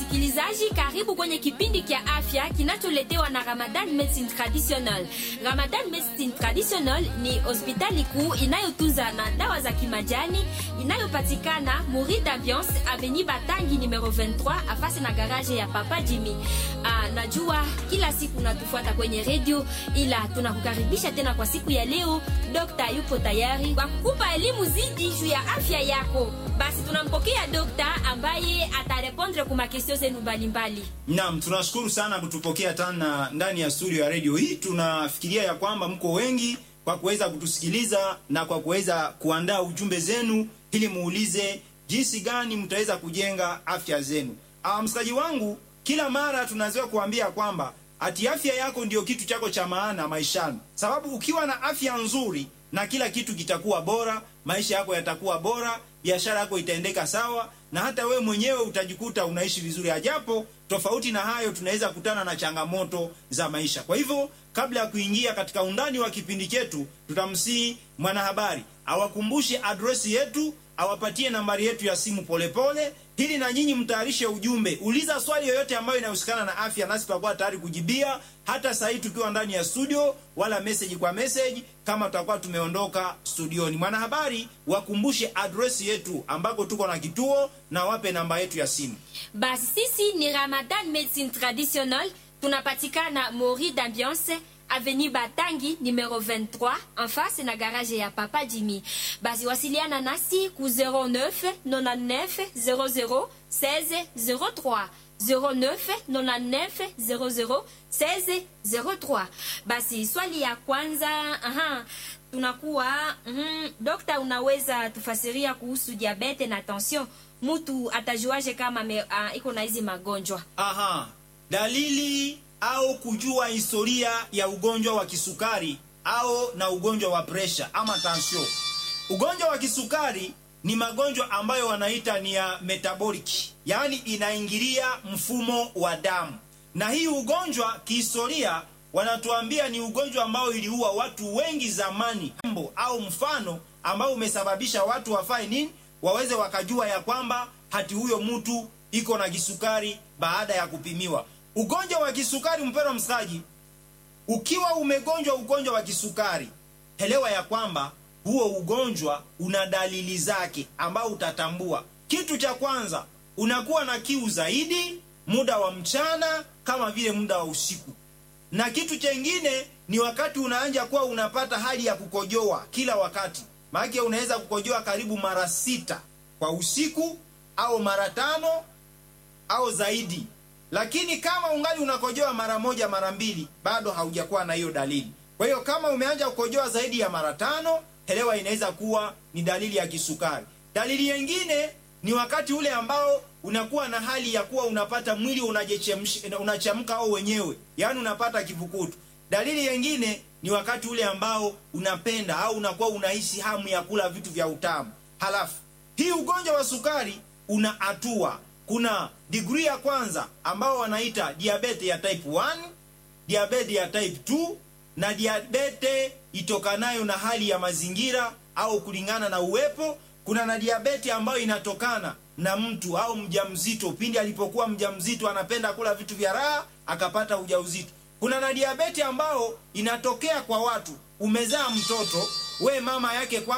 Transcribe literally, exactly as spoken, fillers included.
msikilizaji, karibu kwenye kipindi kia afya kinacholetewa na Ramadan Medicine Traditional. Ramadan Medicine Traditional ni hospitali kuu inayotunza na dawa za kimajani inayopatikana Muri d'Ambiance Avenue Batangi numero vingt-trois afasi na garage ya Papa Jimmy. Ah, najua kila siku natufuata kwenye radio, ila tunakukaribisha tena kwa siku ya leo. Dokta yupo tayari kwa kukupa elimu zidi juu ya afya yako. Basi tunampokea dokta ambaye atarepondre kwa makesio zenu mbalimbali. Naam, tunashukuru sana kutupokea tena ndani ya studio ya radio hii. Tunafikiria ya kwamba mko wengi kwa kuweza kutusikiliza na kwa kuweza kuandaa ujumbe zenu ili muulize jinsi gani mtaweza kujenga afya zenu. Ah, msikaji wangu, kila mara tunazoea kuambia kwamba ati afya yako ndio kitu chako cha maana maishani. Sababu ukiwa na afya nzuri na kila kitu kitakuwa bora, maisha yako yatakuwa bora, biashara yako itaendeka sawa, na hata we mwenyewe utajikuta unaishi vizuri. Ajapo tofauti na hayo, tunaweza kutana na changamoto za maisha. Kwa hivyo, kabla ya kuingia katika undani wa kipindi chetu, tutamsihi mwanahabari awakumbushe adresi yetu, awapatie nambari yetu ya simu polepole, ili na nyinyi mtayarishe ujumbe. Uliza swali yoyote ambayo inahusikana na afya, nasi tutakuwa tayari kujibia, hata sasa tukiwa ndani ya studio, wala message kwa message kama tutakuwa tumeondoka studioni. Mwanahabari, wakumbushe adresi yetu ambako tuko na kituo, na wape namba yetu ya simu. Basi sisi ni Ramadan Medicine Traditional, tunapatikana Muri d'Ambiance Avenue Batangi numero vingt-trois en face na garage ya Papa Jimmy. Basi wasiliana nasi ku zéro neuf quatre-vingt-dix-neuf zéro zéro seize zéro trois zéro neuf quatre-vingt-dix-neuf zéro zéro seize zéro trois. Basi swali ya kwanza, aha, tunakuwa mm, dokta, unaweza tufasiria kuhusu diabete na tension? Mtu atajuaje kama me, uh, iko na hizi magonjwa? Aha, dalili au kujua historia ya ugonjwa wa kisukari au na ugonjwa wa presha ama tension. Ugonjwa wa kisukari ni magonjwa ambayo wanaita ni ya metabolic, yaani inaingilia mfumo wa damu. Na hii ugonjwa kihistoria wanatuambia ni ugonjwa ambao iliua watu wengi zamani, au mfano ambao umesababisha watu wafai nini, waweze wakajua ya kwamba hati huyo mtu iko na kisukari baada ya kupimiwa. Ugonjwa wa kisukari, mpero msikaji, ukiwa umegonjwa ugonjwa wa kisukari, elewa ya kwamba huo ugonjwa una dalili zake ambao utatambua. Kitu cha kwanza, unakuwa na kiu zaidi muda wa mchana kama vile muda wa usiku. Na kitu chengine ni wakati unaanza kuwa unapata hali ya kukojoa kila wakati. Maana unaweza kukojoa karibu mara sita kwa usiku au mara tano au zaidi. Lakini kama ungali unakojoa mara moja mara mbili, bado haujakuwa na hiyo dalili. Kwa hiyo kama umeanza kukojoa zaidi ya mara tano, elewa inaweza kuwa ni dalili ya kisukari. Dalili nyingine ni wakati ule ambao unakuwa na hali ya kuwa unapata mwili unajechemsha, unachamka au wenyewe, yaani unapata kivukutu. Dalili nyingine ni wakati ule ambao unapenda au unakuwa unahisi hamu ya kula vitu vya utamu. Halafu hii ugonjwa wa sukari una hatua. Kuna degree ya kwanza ambao wanaita diabete ya type one, diabete ya type two, na diabete itokanayo na hali ya mazingira au kulingana na uwepo. Kuna na diabete ambayo inatokana na mtu au mjamzito, pindi alipokuwa mjamzito anapenda kula vitu vya raha akapata ujauzito. Kuna na diabete ambao inatokea kwa watu, umezaa mtoto, we mama yake kwa